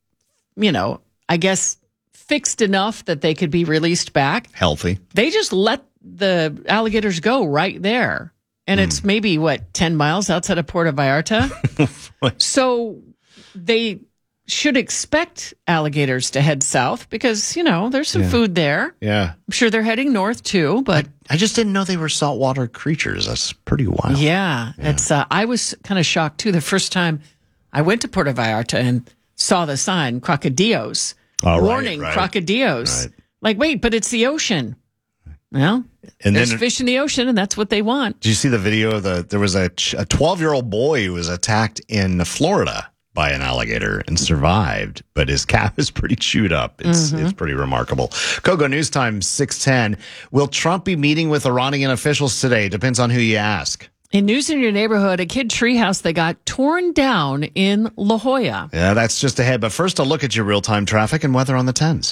I guess, fixed enough that they could be released back. Healthy. They just let the alligators go right there. And it's maybe, 10 miles outside of Puerto Vallarta? So they should expect alligators to head south because, there's some food there. Yeah. I'm sure they're heading north too, but I just didn't know they were saltwater creatures. That's pretty wild. Yeah. It's I was kind of shocked too the first time I went to Puerto Vallarta and saw the sign, crocodillos. Oh, warning, right. crocodillos. Right. Like, wait, but it's the ocean. Well, And there's then- fish in the ocean, and that's what they want. Did you see the video? There was a 12-year-old boy who was attacked in Florida by an alligator and survived, but his cap is pretty chewed up. It's pretty remarkable. Kogo News Time 6:10. Will Trump be meeting with Iranian officials today? Depends on who you ask. In news in your neighborhood, a kid treehouse that got torn down in La Jolla. Yeah, that's just ahead. But first, a look at your real-time traffic and weather on the 10s.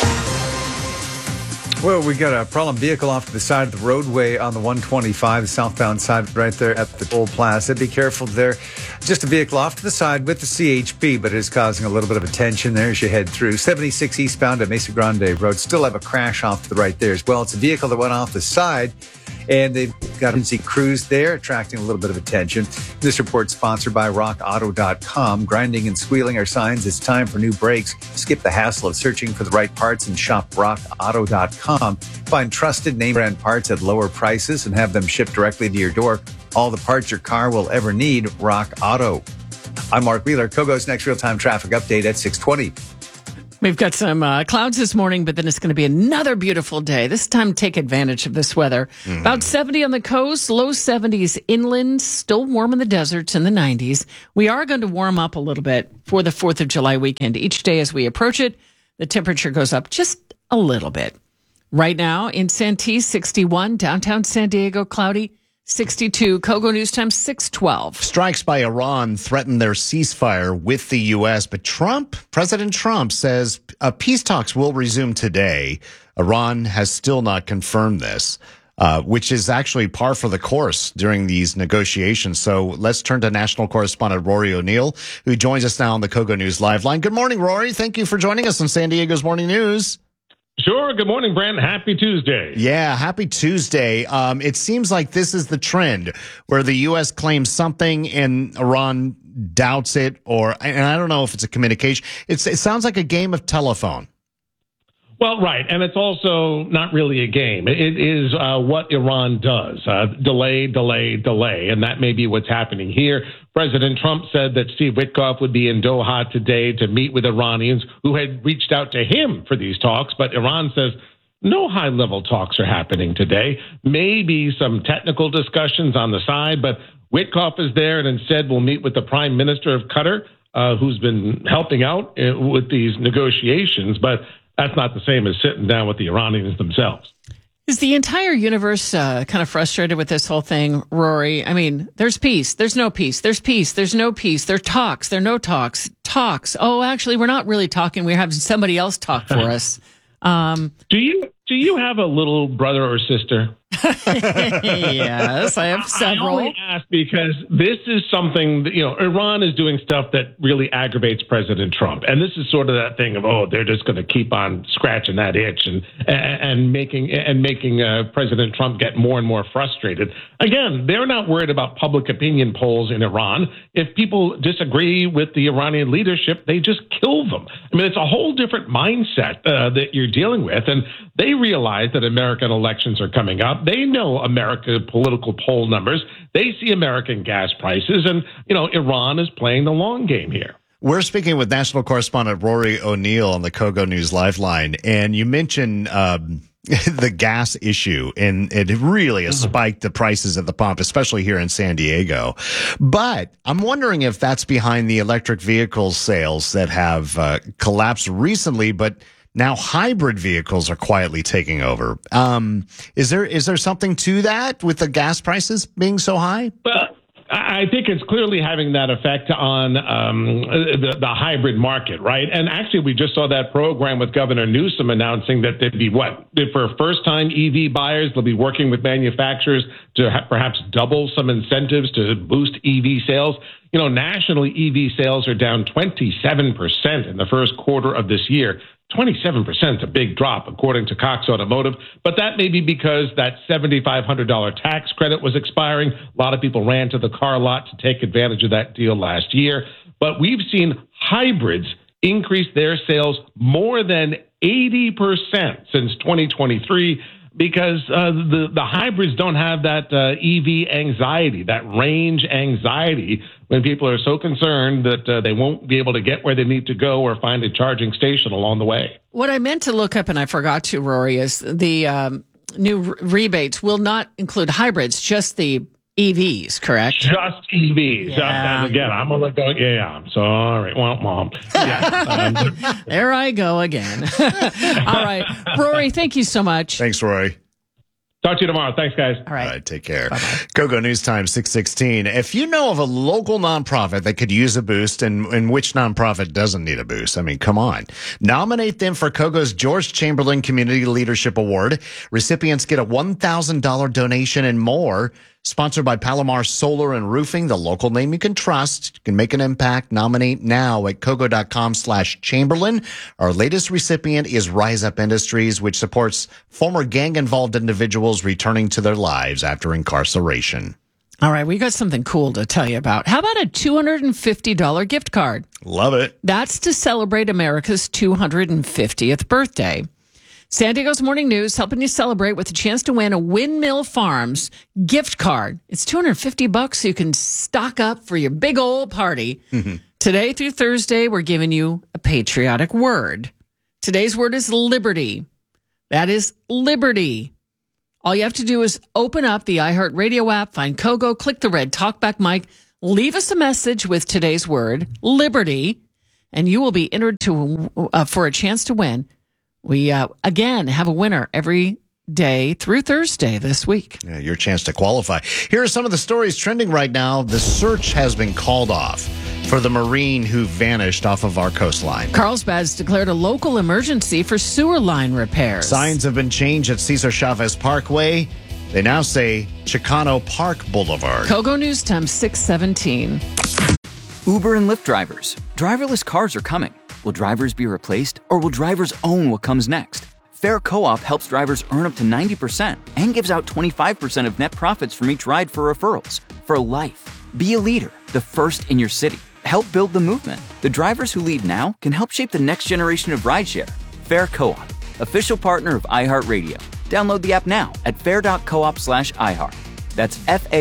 Well, we got a problem vehicle off to the side of the roadway on the 125, the southbound side right there at the Toll Plaza. Be careful there. Just a vehicle off to the side with the CHP, but it is causing a little bit of a tension there as you head through. 76 eastbound at Mesa Grande Road. Still have a crash off to the right there as well. It's a vehicle that went off the side, and they've got emergency crews there, attracting a little bit of attention. This report sponsored by RockAuto.com. Grinding and squealing are signs it's time for new brakes. Skip the hassle of searching for the right parts and shop RockAuto.com. Find trusted name brand parts at lower prices and have them shipped directly to your door. All the parts your car will ever need, Rock Auto. I'm Mark Wheeler. Kogo's next real-time traffic update at 6:20. We've got some clouds this morning, but then it's going to be another beautiful day. This time, take advantage of this weather. About 70 on the coast, low 70s inland, still warm in the deserts in the 90s. We are going to warm up a little bit for the 4th of July weekend. Each day as we approach it, the temperature goes up just a little bit. Right now in Santee, 61, downtown San Diego, cloudy, 62. Kogo News Time, 6:12. Strikes by Iran threaten their ceasefire with the U.S., but President Trump says peace talks will resume today. Iran has still not confirmed this, which is actually par for the course during these negotiations. So let's turn to national correspondent Rory O'Neill, who joins us now on the Kogo News Live line. Good morning, Rory. Thank you for joining us on San Diego's Morning News. Sure. Good morning, Brent. Happy Tuesday. Yeah, happy Tuesday. It seems like this is the trend where the U.S. claims something and Iran doubts it, and I don't know if it's a communication. It sounds like a game of telephone. Well, right. And it's also not really a game. It is what Iran does. Delay, delay, delay. And that may be what's happening here. President Trump said that Steve Witkoff would be in Doha today to meet with Iranians who had reached out to him for these talks. But Iran says no high-level talks are happening today. Maybe some technical discussions on the side. But Witkoff is there and instead will meet with the Prime Minister of Qatar, who's been helping out with these negotiations. But that's not the same as sitting down with the Iranians themselves. Is the entire universe kind of frustrated with this whole thing, Rory? I mean, there's peace, there's no peace, there's peace, there's no peace, there are talks, there are no talks, talks. Oh, actually, we're not really talking. We're having somebody else talk for us. Do you have a little brother or sister? Yes, I have several. I only ask because this is something that, Iran is doing stuff that really aggravates President Trump. And this is sort of that thing of, they're just going to keep on scratching that itch and making President Trump get more and more frustrated. Again, they're not worried about public opinion polls in Iran. If people disagree with the Iranian leadership, they just kill them. I mean, it's a whole different mindset that you're dealing with. And they realize that American elections are coming up. They know American political poll numbers. They see American gas prices. And, Iran is playing the long game here. We're speaking with national correspondent Rory O'Neill on the Kogo News Live line. And you mentioned the gas issue, and it really has spiked the prices at the pump, especially here in San Diego. But I'm wondering if that's behind the electric vehicle sales that have collapsed recently, but now hybrid vehicles are quietly taking over. Is there something to that with the gas prices being so high? Well, I think it's clearly having that effect on the hybrid market, right? And actually, we just saw that program with Governor Newsom announcing that there'd be for first-time EV buyers, they'll be working with manufacturers to perhaps double some incentives to boost EV sales. Nationally, EV sales are down 27% in the first quarter of this year. 27% is a big drop, according to Cox Automotive. But that may be because that $7,500 tax credit was expiring. A lot of people ran to the car lot to take advantage of that deal last year. But we've seen hybrids increase their sales more than 80% since 2023 because the hybrids don't have that EV anxiety, that range anxiety, when people are so concerned that they won't be able to get where they need to go or find a charging station along the way. What I meant to look up, and I forgot to, Rory, is the new rebates will not include hybrids, just the EVs, correct? Just EVs. Yeah. And again, I'm going to go, yeah. So, all right. Well, Mom. Yeah. There I go again. All right. Rory, thank you so much. Thanks, Rory. Talk to you tomorrow. Thanks, guys. All right. All right, take care. Kogo News Time 6:16. If you know of a local nonprofit that could use a boost and which nonprofit doesn't need a boost, I mean, come on. Nominate them for Kogo's George Chamberlain Community Leadership Award. Recipients get a $1,000 donation and more. Sponsored by Palomar Solar and Roofing, the local name you can trust. You can make an impact. Nominate now at kogo.com/Chamberlain. Our latest recipient is Rise Up Industries, which supports former gang-involved individuals returning to their lives after incarceration. All right, we got something cool to tell you about. How about a $250 gift card? Love it. That's to celebrate America's 250th birthday. San Diego's Morning News helping you celebrate with a chance to win a Windmill Farms gift card. It's $250 so you can stock up for your big old party. Today through Thursday, we're giving you a patriotic word. Today's word is liberty. That is liberty. All you have to do is open up the iHeartRadio app, find Kogo, click the red talkback mic, leave us a message with today's word, liberty, and you will be entered to for a chance to win. We, again, have a winner every day through Thursday this week. Yeah, your chance to qualify. Here are some of the stories trending right now. The search has been called off for the Marine who vanished off of our coastline. Carlsbad's declared a local emergency for sewer line repairs. Signs have been changed at Cesar Chavez Parkway. They now say Chicano Park Boulevard. Kogo News Time 6:17. Uber and Lyft drivers. Driverless cars are coming. Will drivers be replaced, or will drivers own what comes next? Fair Co-op helps drivers earn up to 90% and gives out 25% of net profits from each ride for referrals. For life. Be a leader, the first in your city. Help build the movement. The drivers who lead now can help shape the next generation of rideshare. Fair Co-op, official partner of iHeartRadio. Download the app now at fair.coop/iHeart. That's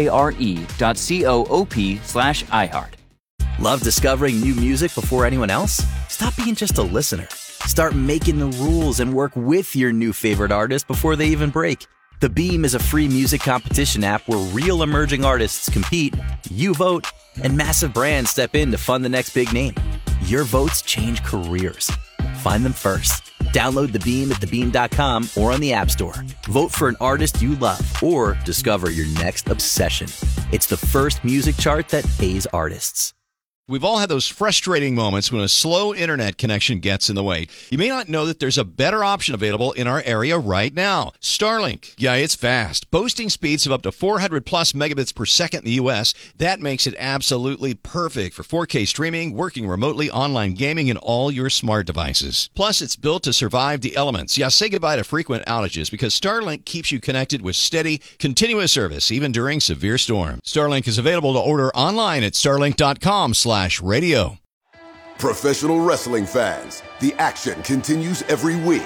FARE.coop/iHeart. Love discovering new music before anyone else? Stop being just a listener. Start making the rules and work with your new favorite artist before they even break. The Beam is a free music competition app where real emerging artists compete, you vote, and massive brands step in to fund the next big name. Your votes change careers. Find them first. Download The Beam at thebeam.com or on the App Store. Vote for an artist you love or discover your next obsession. It's the first music chart that pays artists. We've all had those frustrating moments when a slow internet connection gets in the way. You may not know that there's a better option available in our area right now. Starlink. Yeah, it's fast. Boasting speeds of up to 400 plus megabits per second in the U.S. That makes it absolutely perfect for 4K streaming, working remotely, online gaming, and all your smart devices. Plus, it's built to survive the elements. Yeah, say goodbye to frequent outages because Starlink keeps you connected with steady, continuous service, even during severe storms. Starlink is available to order online at starlink.com/radio. Professional wrestling fans, the action continues every week.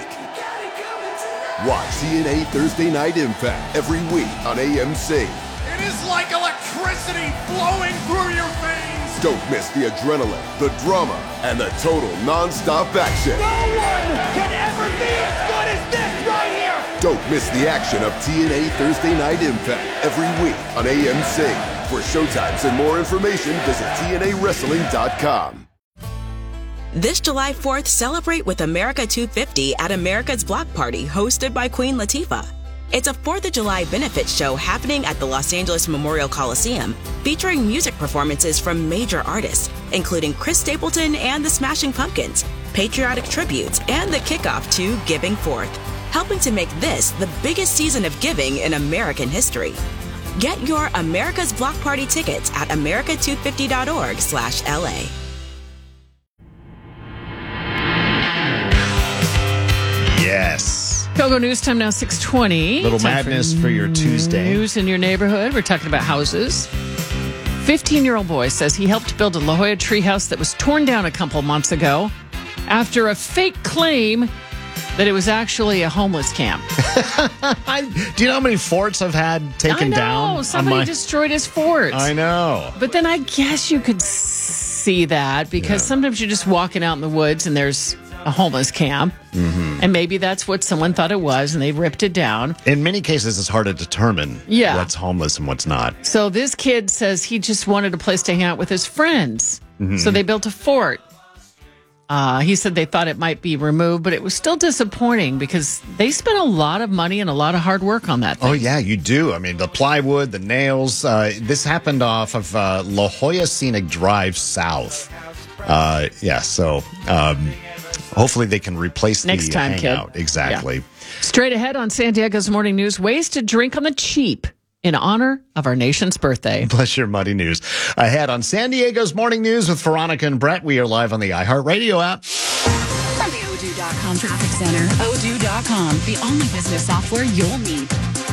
Watch TNA Thursday Night Impact every week on AMC. It is like electricity flowing through your veins. Don't miss the adrenaline, the drama, and the total non-stop action. No one can ever be as good as this right here. Don't miss the action of TNA Thursday Night Impact every week on AMC. For showtimes and more information, visit TNAWrestling.com. This July 4th, celebrate with America 250 at America's Block Party, hosted by Queen Latifah. It's a 4th of July benefit show happening at the Los Angeles Memorial Coliseum, featuring music performances from major artists, including Chris Stapleton and the Smashing Pumpkins, patriotic tributes, and the kickoff to Giving Forth, helping to make this the biggest season of giving in American history. Get your America's Block Party tickets at america250.org/LA. Yes. Kogo News Time now 6:20. Little Time madness for your Tuesday. News in your neighborhood. We're talking about houses. 15-year-old boy says he helped build a La Jolla treehouse that was torn down a couple months ago after a fake claim that it was actually a homeless camp. Do you know how many forts I've had taken down? I know. Somebody destroyed his fort. I know. But then I guess you could see that because sometimes you're just walking out in the woods and there's a homeless camp. Mm-hmm. And maybe that's what someone thought it was, and they ripped it down. In many cases, it's hard to determine what's homeless and what's not. So this kid says he just wanted a place to hang out with his friends. Mhm. So they built a fort. He said they thought it might be removed, but it was still disappointing because they spent a lot of money and a lot of hard work on that thing. Oh, yeah, you do. I mean, the plywood, the nails. This happened off of La Jolla Scenic Drive South. So hopefully they can replace Next the time, hangout. kid. Exactly. Yeah. Straight ahead on San Diego's Morning News, ways to drink on the cheap in honor of our nation's birthday. Bless your muddy news. Ahead on San Diego's Morning News with Veronica and Brett. We are live on the iHeartRadio app. From the Odoo.com Traffic Center, Odoo.com, the only business software you'll need.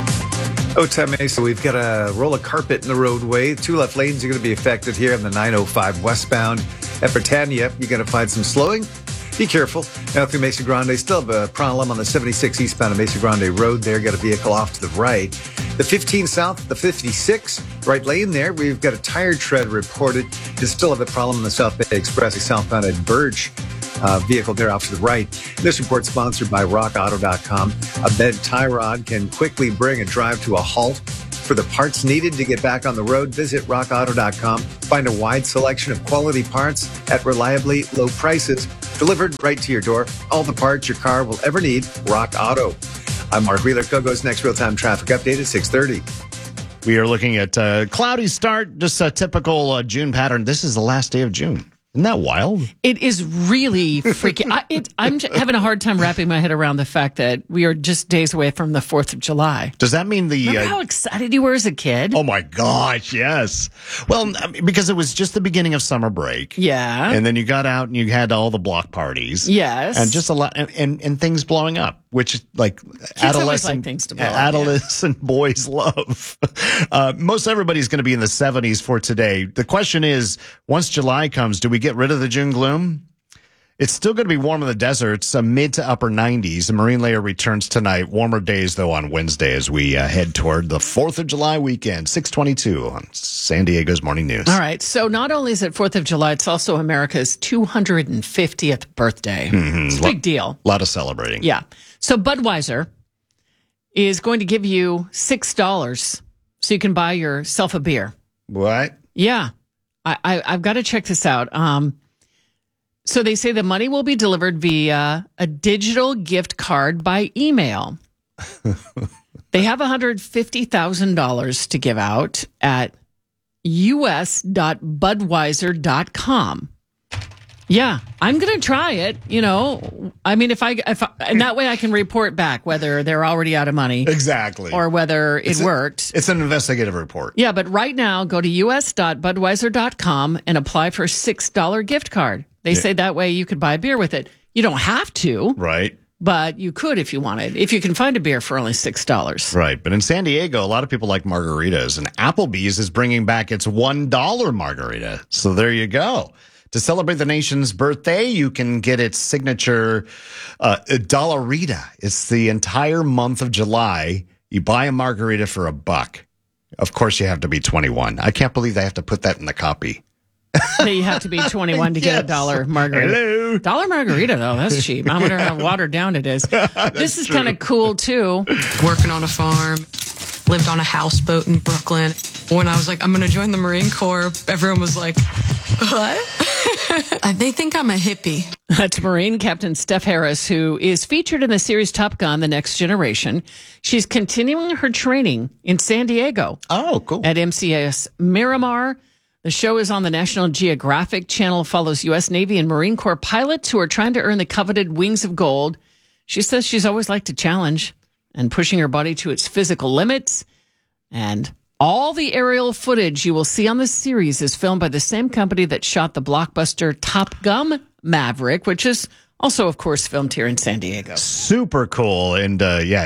So we've got a roll of carpet in the roadway. 2 left lanes are going to be affected here on the 905 westbound. At Britannia, you're going to find some slowing. Be careful. Now through Mesa Grande, still have a problem on the 76 eastbound of Mesa Grande Road there. Got a vehicle off to the right. The 15 south, the 56, right lane there. We've got a tire tread reported. You still have a problem on the South Bay Express, southbound at Burge. Vehicle there off to the right. This report sponsored by RockAuto.com. A bent tie rod can quickly bring a drive to a halt. For the parts needed to get back on the road, visit RockAuto.com. Find a wide selection of quality parts at reliably low prices, delivered right to your door. All the parts your car will ever need. Rock Auto. I'm Mark Wheeler. Kogo's next real-time traffic update at 6:30. We are looking at a cloudy start, just a typical June pattern. This is the last day of June. Isn't that wild? It is really freaky. I'm having a hard time wrapping my head around the fact that we are just days away from the 4th of July. Does that mean the... Remember how excited you were as a kid? Oh, my gosh, yes. Well, because it was just the beginning of summer break. Yeah. And then you got out and you had all the block parties. Yes. And just a lot, and things blowing up, which like like things to blow up, adolescent boys love. Most everybody's going to be in the 70s for today. The question is, once July comes, do we get rid of the June gloom? It's still going to be warm in the deserts, mid to upper 90s. The marine layer returns tonight. Warmer days, though, on Wednesday as we head toward the 4th of July weekend. 6:22 on San Diego's Morning News. All right. So not only is it 4th of July, it's also America's 250th birthday. Mm-hmm. It's a big deal. A lot of celebrating. Yeah. So Budweiser is going to give you $6 so you can buy yourself a beer. What? Yeah. I've got to check this out. So they say the money will be delivered via a digital gift card by email. They have $150,000 to give out at us.budweiser.com. Yeah, I'm going to try it. You know, I mean, if and that way I can report back whether they're already out of money. Exactly. Or whether it worked. It's an investigative report. Yeah, but right now, go to us.budweiser.com and apply for a $6 gift card. They say that way you could buy a beer with it. You don't have to. Right. But you could if you wanted, if you can find a beer for only $6. Right. But in San Diego, a lot of people like margaritas, and Applebee's is bringing back its $1 margarita. So there you go. To celebrate the nation's birthday, you can get its signature Dollarita. It's the entire month of July. You buy a margarita for $1. Of course, you have to be 21. I can't believe they have to put that in the copy. You have to be 21 to get a $1 margarita. Hello. $1 margarita, though, that's cheap. I wonder how watered down it is. This is kind of cool, too. Working on a farm, lived on a houseboat in Brooklyn. When I was like, I'm going to join the Marine Corps, everyone was like, what? They think I'm a hippie. That's Marine Captain Steph Harris, who is featured in the series Top Gun: The Next Generation. She's continuing her training in San Diego. Oh, cool. At MCS Miramar. The show is on the National Geographic Channel, follows U.S. Navy and Marine Corps pilots who are trying to earn the coveted wings of gold. She says she's always liked a challenge and pushing her body to its physical limits. And all the aerial footage you will see on this series is filmed by the same company that shot the blockbuster Top Gun Maverick, which is also, of course, filmed here in San Diego. Super cool. And yeah,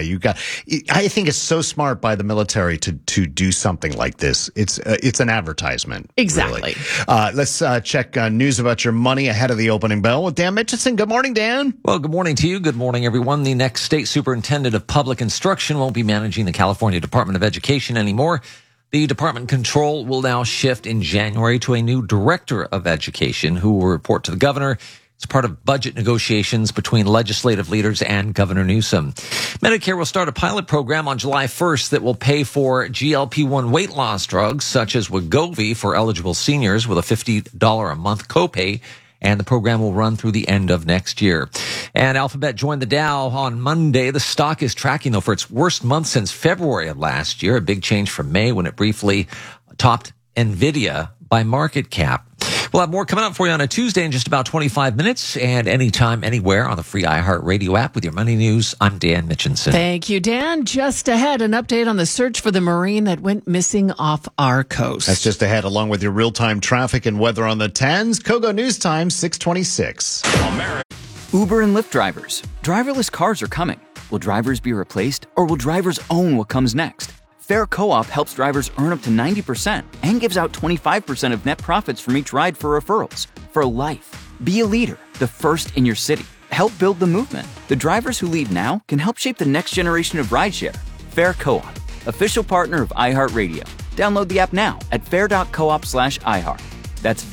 I think it's so smart by the military to do something like this. It's an advertisement. Exactly. Really. Let's check news about your money ahead of the opening bell with Dan Mitchison. Good morning, Dan. Well, good morning to you. Good morning, everyone. The next state superintendent of public instruction won't be managing the California Department of Education anymore. The department control will now shift in January to a new director of education who will report to the governor. It's part of budget negotiations between legislative leaders and Governor Newsom. Medicare will start a pilot program on July 1st that will pay for GLP-1 weight loss drugs such as Wegovy for eligible seniors with a $50 a month copay. And the program will run through the end of next year. And Alphabet joined the Dow on Monday. The stock is tracking, though, for its worst month since February of last year, a big change from May when it briefly topped NVIDIA by market cap. We'll have more coming up for you on a Tuesday in just about 25 minutes and anytime, anywhere on the free iHeartRadio app with your money news. I'm Dan Mitchinson. Thank you, Dan. Just ahead, an update on the search for the Marine that went missing off our coast. That's just ahead, along with your real-time traffic and weather on the 10s. Kogo News Time, 626. Uber and Lyft drivers. Driverless cars are coming. Will drivers be replaced, or will drivers own what comes next? Fair Co-op helps drivers earn up to 90% and gives out 25% of net profits from each ride for referrals. For life. Be a leader, the first in your city. Help build the movement. The drivers who lead now can help shape the next generation of rideshare. Fair Co-op, official partner of iHeartRadio. Download the app now at fair.coop/iHeart. That's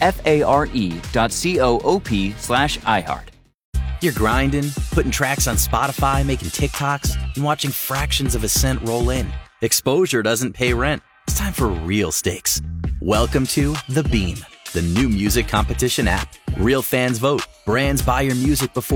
FARE.coop/iHeart. You're grinding, putting tracks on Spotify, making TikToks, and watching fractions of a cent roll in. Exposure doesn't pay rent. It's time for real stakes. Welcome to The Beam, the new music competition app. Real fans vote. Brands buy your music before